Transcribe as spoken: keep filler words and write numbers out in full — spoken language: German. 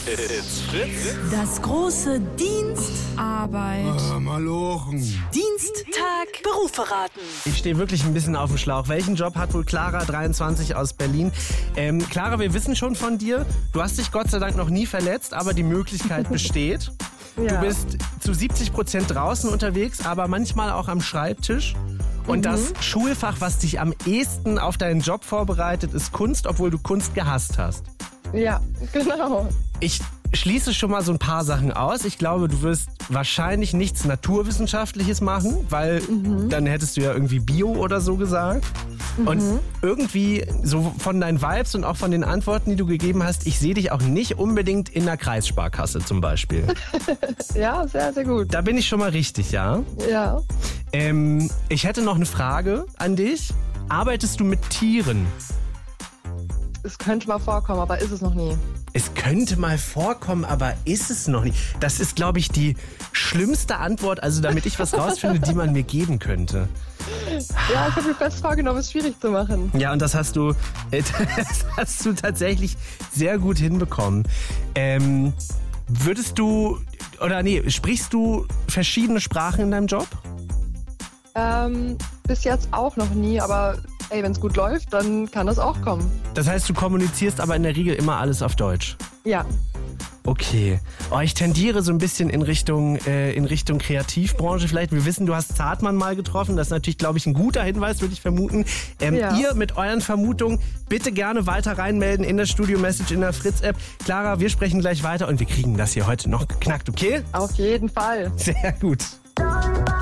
It's Fritz. Das große Dienstarbeit. Äh, Malochen. Dienstag Berufe raten. Ich stehe wirklich ein bisschen auf dem Schlauch. Welchen Job hat wohl Clara, dreiundzwanzig, aus Berlin? Ähm, Clara, wir wissen schon von dir, du hast dich Gott sei Dank noch nie verletzt, aber die Möglichkeit besteht. Ja. Du bist zu siebzig Prozent draußen unterwegs, aber manchmal auch am Schreibtisch. Und Mhm. das Schulfach, was dich am ehesten auf deinen Job vorbereitet, ist Kunst, obwohl du Kunst gehasst hast. Ja, genau. Ich schließe schon mal so ein paar Sachen aus. Ich glaube, du wirst wahrscheinlich nichts Naturwissenschaftliches machen, weil Mhm. dann hättest du ja irgendwie Bio oder so gesagt. Und irgendwie so von deinen Vibes und auch von den Antworten, die du gegeben hast, ich sehe dich auch nicht unbedingt in der Kreissparkasse zum Beispiel. Ja, sehr, sehr gut. Da bin ich schon mal richtig, ja. Ja. Ähm, ich hätte noch eine Frage an dich. Arbeitest du mit Tieren? Es könnte mal vorkommen, aber ist es noch nie. Es könnte mal vorkommen, aber ist es noch nicht. Das ist, glaube ich, die schlimmste Antwort, also damit ich was rausfinde, die man mir geben könnte. Ja, ich habe mir fest vorgenommen, es schwierig zu machen. Ja, und das hast du, äh, das hast du tatsächlich sehr gut hinbekommen. Ähm, würdest du, oder nee, sprichst du verschiedene Sprachen in deinem Job? Ähm, bis jetzt auch noch nie, aber ey, wenn es gut läuft, dann kann das auch kommen. Das heißt, du kommunizierst aber in der Regel immer alles auf Deutsch. Ja. Okay. Oh, ich tendiere so ein bisschen in Richtung, äh, in Richtung Kreativbranche vielleicht. Wir wissen, du hast Zartmann mal getroffen. Das ist natürlich, glaube ich, ein guter Hinweis, würde ich vermuten. Ähm, Ja. Ihr mit euren Vermutungen bitte gerne weiter reinmelden in der Studio-Message in der Fritz-App. Clara, wir sprechen gleich weiter und wir kriegen das hier heute noch geknackt, okay? Auf jeden Fall. Sehr gut.